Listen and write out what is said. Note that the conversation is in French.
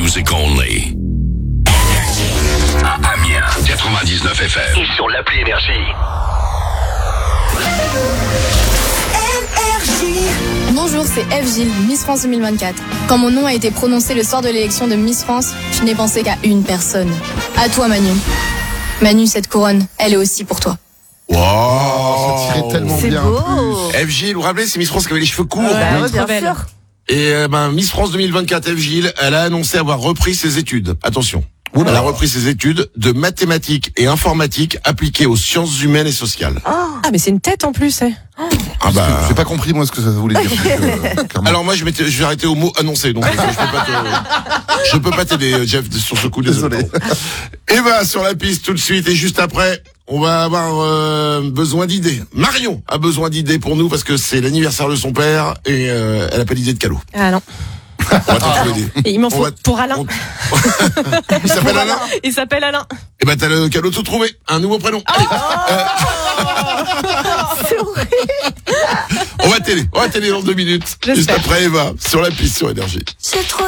music only. À Amiens, 99 FM. Et sur l'appli Énergie. Bonjour, c'est Eve Gilles, Miss France 2024. Quand mon nom a été prononcé le soir de l'élection de Miss France, je n'ai pensé qu'à une personne. À toi, Manu. Manu, cette couronne, elle est aussi pour toi. Wow, ça tirait tellement C'est bien. beau. F. Gilles, vous vous rappelez, c'est Miss France qui avait les cheveux courts. Bah ouais, bien belle. sûr. Et Miss France 2024, F. Gilles, elle a annoncé avoir repris ses études. Attention. Elle a repris ses études de mathématiques et informatique appliquées aux sciences humaines et sociales. Ah, mais c'est une tête en plus, eh. Ah bah. J'ai pas compris moi ce que ça voulait dire. clairement. Alors moi je vais arrêter au mot annoncé, donc je peux pas t'aider, Jeff, sur ce coup, désolé. Et bah sur la piste tout de suite et juste après, on va avoir besoin d'idées. Marion a besoin d'idées pour nous parce que c'est l'anniversaire de son père et elle a pas d'idée de cadeau. Ah non. On va t'en trouver des. Et il m'en On faut va- pour Alain. Il s'appelle Alain. Il s'appelle Alain. Et bah t'as le cadeau tout trouvé, un nouveau prénom. Allez. C'est horrible. On va t'aider dans 2 minutes. J'espère. Juste après Eva sur la piste sur Énergie. C'est trop